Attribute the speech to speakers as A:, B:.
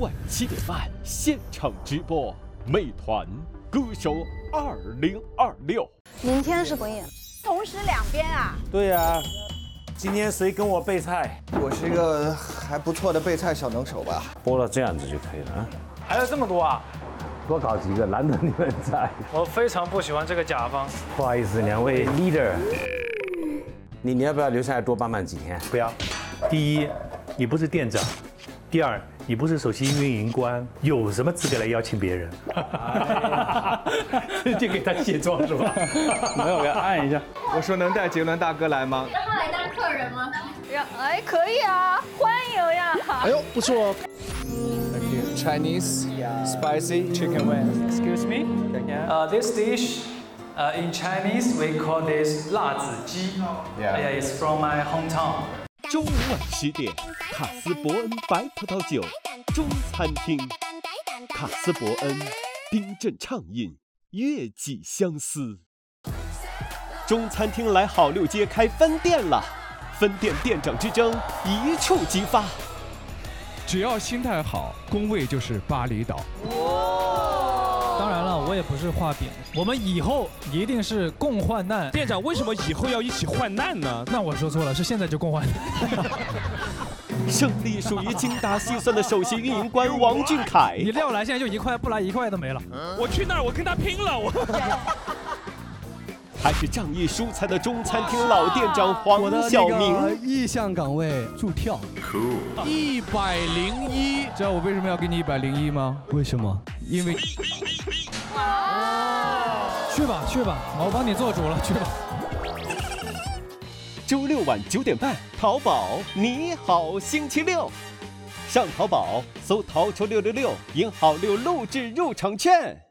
A: 晚7点半现场直播，美团歌手2026。
B: 明天是滚演，
C: 同时两边啊？
D: 对呀，今天谁跟我备菜？
E: 我是一个还不错的备菜小能手吧。
D: 播到这样子就可以了啊。
F: 还有这么多啊？
D: 多搞几个，难得你们在。
F: 我非常不喜欢这个甲方。
D: 不好意思，2位 leader， 你要不要留下来多帮忙几天？
G: 不要。第一，你不是店长；第二，你不是首席运营官，有什么资格来邀请别人？直接给他卸妆是吧？
F: 没有，给他按一下。
E: 我说能带杰伦大哥来吗？
H: 让他来当客人吗？
C: 哎，可以啊，欢迎呀！
E: 哎呦，不错哦。Chinese spicy chicken wings.
F: Excuse me. This dish, in Chinese we call this 辣子鸡. Yeah, it's from my hometown.
A: 周五晚10点，卡斯伯恩白葡萄酒中餐厅，卡斯伯恩冰镇畅饮，悦己相思。中餐厅来好六街开分店了，分店店长之争一触即发。
I: 只要心态好，工位就是巴厘岛。
J: 当然了，我也不是画饼，我们以后一定是共患难。
K: 店长，为什么以后要一起患难呢？
J: 那我说错了，是现在就共患难。
A: 胜利属于精打细算的首席运营官王俊凯。
J: 你料来现在就1块，不来1块都没了。
K: 我去那儿，我跟他拼了！我。
A: 还是仗义疏财的中餐厅老店长黄晓明。
L: 意向岗位助跳，101，知道我为什么要给你101吗？为什么？因为
J: 去吧去吧，我帮你做主了，去吧。
A: 周六晚9点半，淘宝你好星期六，上淘宝搜淘球666，赢好6录制入场券。